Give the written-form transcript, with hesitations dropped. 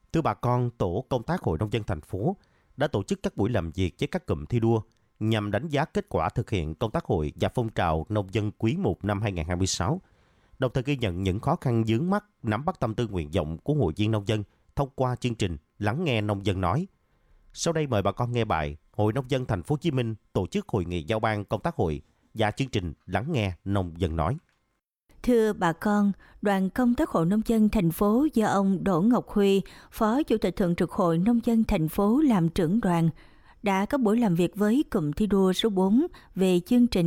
Thưa bà con, tổ công tác Hội Nông dân thành phố đã tổ chức các buổi làm việc với các cụm thi đua nhằm đánh giá kết quả thực hiện công tác hội và phong trào nông dân quý 1 năm 2026, đồng thời ghi nhận những khó khăn vướng mắc, nắm bắt tâm tư nguyện vọng của hội viên nông dân thông qua chương trình Lắng nghe nông dân nói. Sau đây mời bà con nghe bài Hội Nông dân Thành phố Hồ Chí Minh tổ chức hội nghị giao ban công tác hội và chương trình Lắng nghe nông dân nói. Thưa bà con, đoàn công tác Hội Nông dân thành phố do ông Đỗ Ngọc Huy, Phó Chủ tịch Thường trực Hội Nông dân thành phố làm trưởng đoàn, đã có buổi làm việc với cụm thi đua số 4 về chương trình